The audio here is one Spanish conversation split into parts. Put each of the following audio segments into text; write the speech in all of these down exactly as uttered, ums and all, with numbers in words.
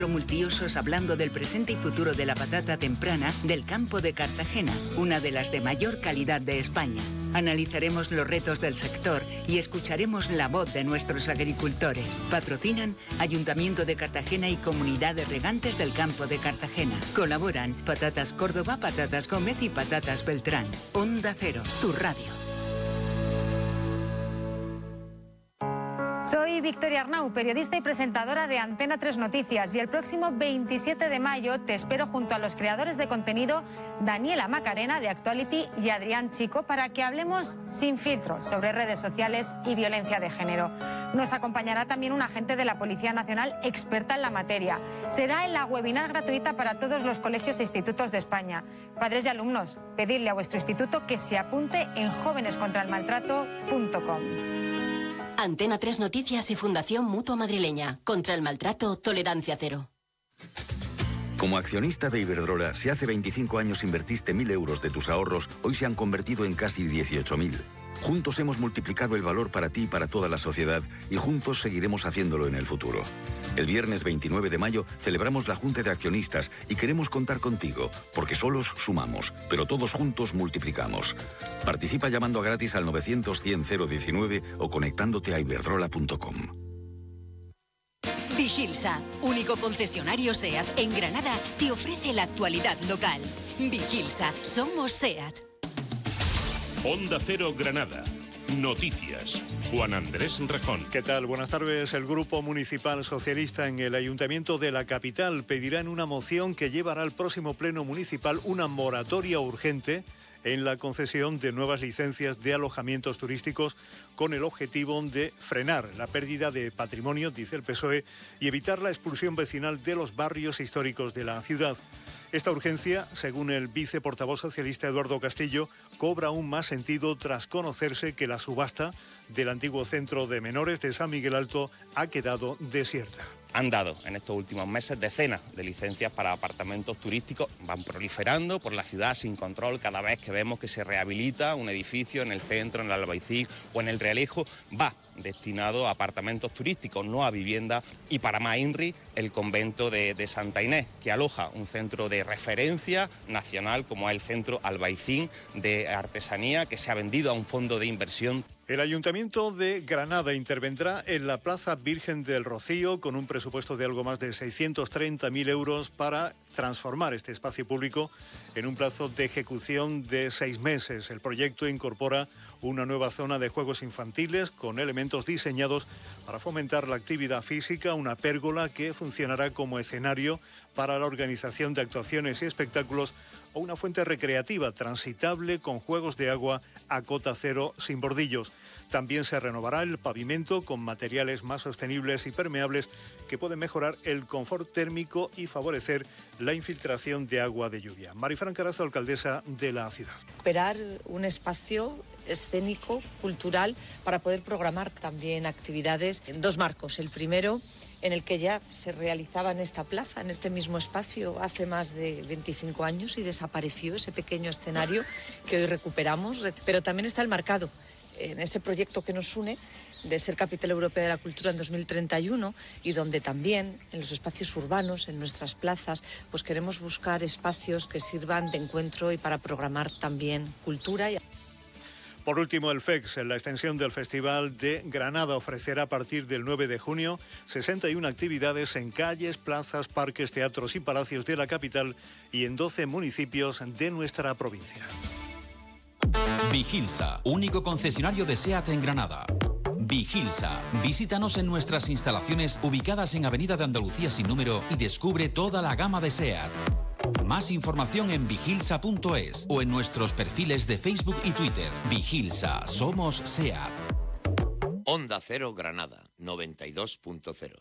Multiusos hablando del presente y futuro de la patata temprana del campo de Cartagena, una de las de mayor calidad de España. Analizaremos los retos del sector y escucharemos la voz de nuestros agricultores. Patrocinan Ayuntamiento de Cartagena y Comunidad de Regantes del Campo de Cartagena. Colaboran Patatas Córdoba, Patatas Gómez y Patatas Beltrán. Onda Cero, tu radio. Soy Victoria Arnau, periodista y presentadora de Antena tres Noticias, y el próximo veintisiete de mayo te espero junto a los creadores de contenido Daniela Macarena de Actuality y Adrián Chico para que hablemos sin filtros sobre redes sociales y violencia de género. Nos acompañará también un agente de la Policía Nacional experta en la materia. Será en la webinar gratuita para todos los colegios e institutos de España. Padres y alumnos, pedidle a vuestro instituto que se apunte en jóvenes contra el maltrato punto com. Antena tres Noticias y Fundación Mutua Madrileña. Contra el maltrato, tolerancia cero. Como accionista de Iberdrola, si hace veinticinco años invertiste mil euros de tus ahorros, hoy se han convertido en casi dieciocho mil. Juntos hemos multiplicado el valor para ti y para toda la sociedad, y juntos seguiremos haciéndolo en el futuro. El viernes veintinueve de mayo celebramos la Junta de Accionistas y queremos contar contigo, porque solos sumamos, pero todos juntos multiplicamos. Participa llamando gratis al novecientos cien cero diecinueve o conectándote a iberdrola punto com. Vigilsa, único concesionario SEAT en Granada, te ofrece la actualidad local. Vigilsa, somos SEAT. Onda Cero Granada. Noticias. Juan Andrés Rejón. ¿Qué tal? Buenas tardes. El Grupo Municipal Socialista en el Ayuntamiento de la capital pedirá en una moción que llevará al próximo Pleno Municipal una moratoria urgente en la concesión de nuevas licencias de alojamientos turísticos con el objetivo de frenar la pérdida de patrimonio, dice el P S O E, y evitar la expulsión vecinal de los barrios históricos de la ciudad. Esta urgencia, según el viceportavoz socialista Eduardo Castillo, cobra aún más sentido tras conocerse que la subasta del antiguo centro de menores de San Miguel Alto ha quedado desierta. Han dado en estos últimos meses decenas de licencias para apartamentos turísticos. Van proliferando por la ciudad sin control cada vez que vemos que se rehabilita un edificio en el centro, en el Albaicín o en el Realejo. Va destinado a apartamentos turísticos, no a vivienda. Y para más INRI, el convento de, de Santa Inés, que aloja un centro de referencia nacional como es el Centro Albaicín de Artesanía, que se ha vendido a un fondo de inversión. El Ayuntamiento de Granada intervendrá en la Plaza Virgen del Rocío con un presupuesto de algo más de seiscientos treinta mil euros para transformar este espacio público en un plazo de ejecución de seis meses. El proyecto incorpora una nueva zona de juegos infantiles con elementos diseñados para fomentar la actividad física, una pérgola que funcionará como escenario para la organización de actuaciones y espectáculos o una fuente recreativa transitable con juegos de agua a cota cero sin bordillos. También se renovará el pavimento con materiales más sostenibles y permeables que pueden mejorar el confort térmico y favorecer la infiltración de agua de lluvia. Marifran Carazo, alcaldesa de la ciudad. Recuperar un espacio escénico, cultural, para poder programar también actividades en dos marcos. El primero, en el que ya se realizaba en esta plaza, en este mismo espacio, hace más de veinticinco años y desapareció ese pequeño escenario que hoy recuperamos, pero también está el marcado en ese proyecto que nos une de ser Capital Europea de la Cultura en dos mil treinta y uno y donde también en los espacios urbanos, en nuestras plazas, pues queremos buscar espacios que sirvan de encuentro y para programar también cultura. Por último, el F E X, en la extensión del Festival de Granada, ofrecerá a partir del nueve de junio sesenta y una actividades en calles, plazas, parques, teatros y palacios de la capital y en doce municipios de nuestra provincia. Vigilsa, único concesionario de SEAT en Granada. Vigilsa, visítanos en nuestras instalaciones ubicadas en Avenida de Andalucía sin número y descubre toda la gama de SEAT. Más información en vigilsa punto es o en nuestros perfiles de Facebook y Twitter. Vigilsa, somos SEAT. Onda Cero Granada, noventa y dos punto cero.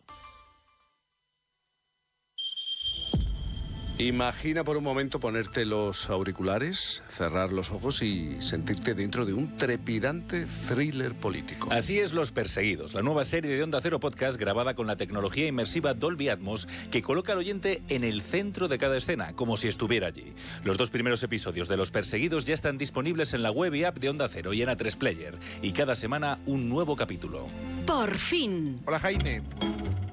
Imagina por un momento ponerte los auriculares, cerrar los ojos y sentirte dentro de un trepidante thriller político. Así es Los Perseguidos, la nueva serie de Onda Cero Podcast grabada con la tecnología inmersiva Dolby Atmos que coloca al oyente en el centro de cada escena, como si estuviera allí. Los dos primeros episodios de Los Perseguidos ya están disponibles en la web y app de Onda Cero y en A tres Player. Y cada semana un nuevo capítulo. ¡Por fin! Hola, Jaime.